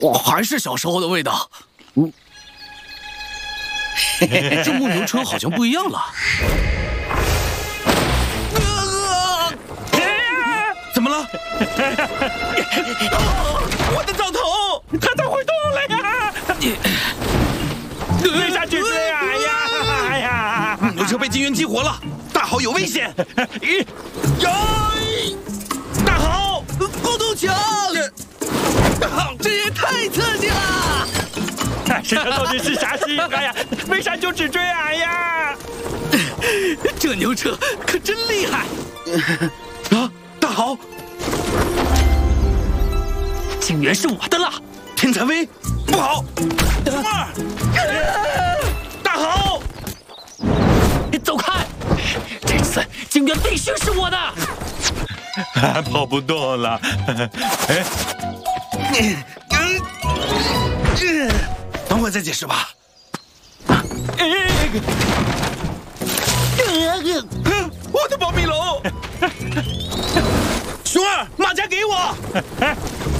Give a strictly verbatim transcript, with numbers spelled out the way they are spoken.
哇，还是小时候的味道。嗯，这木牛车好像不一样了。怎么了？我的灶头，它它会动了呀！ 追下去追啊！哎呀，哎呀！ 木牛车被金元激活了，大豪有危险！咦，哟！大豪，沟通墙！大豪，这也太刺激了！ 这车到底是啥戏？哎呀，为啥就只追俺呀？ 这牛车可真厉害！啊，大豪， 景元是我的了。 天残威，不好！风儿，大豪， 走开！这次景元必须是我的。 跑不动了。哎， 等会再解释吧。我的保密龙，熊二，马甲给我。